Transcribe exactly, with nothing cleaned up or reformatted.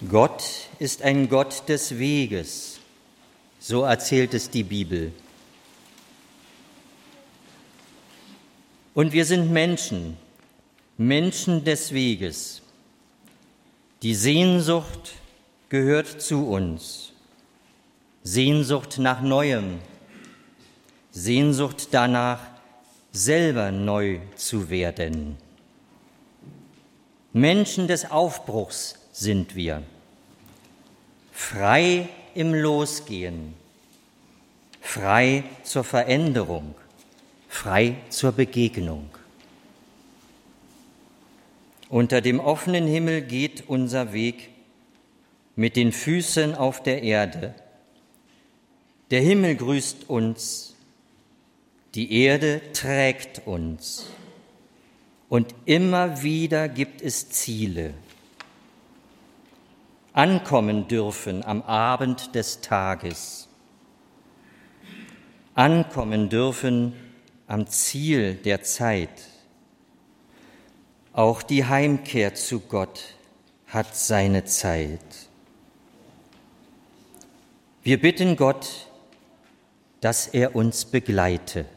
Gott ist ein Gott des Weges, so erzählt es die Bibel. Und wir sind Menschen, Menschen des Weges. Die Sehnsucht gehört zu uns. Sehnsucht nach Neuem, Sehnsucht danach, selber neu zu werden. Menschen des Aufbruchs sind wir, frei im Losgehen, frei zur Veränderung, frei zur Begegnung. Unter dem offenen Himmel geht unser Weg mit den Füßen auf der Erde. Der Himmel grüßt uns, die Erde trägt uns. Und immer wieder gibt es Ziele. Ankommen dürfen am Abend des Tages. Ankommen dürfen am Ziel der Zeit. Auch die Heimkehr zu Gott hat seine Zeit. Wir bitten Gott, dass er uns begleite.